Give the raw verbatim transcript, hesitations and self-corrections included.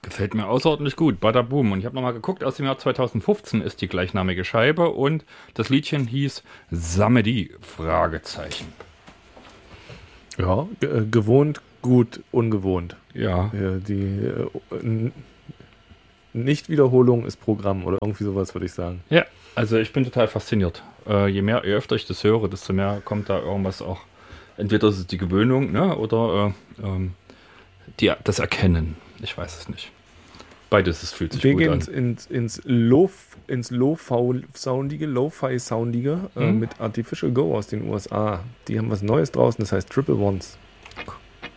Gefällt mir außerordentlich gut, Bada Boom. Und ich habe nochmal geguckt, aus dem Jahr zweitausendfünfzehn ist die gleichnamige Scheibe und das Liedchen hieß Samedi, Fragezeichen. Ja, ge- gewohnt, gut, ungewohnt. Ja. Äh, Die äh, N- Nicht-Wiederholung ist Programm oder irgendwie sowas, würde ich sagen. Ja, also ich bin total fasziniert. Äh, je mehr, je öfter ich das höre, desto mehr kommt da irgendwas auch. Entweder ist es die Gewöhnung, ne, oder äh, ähm, die, das Erkennen. Ich weiß es nicht. Beides, es fühlt sich Wir gut gehen an. ins, ins, ins Low, ins Low-Soundige, Lo-Fi-Soundige äh, Hm? mit Artificial Go aus den U S A. Die haben was Neues draußen, das heißt Triple Ones.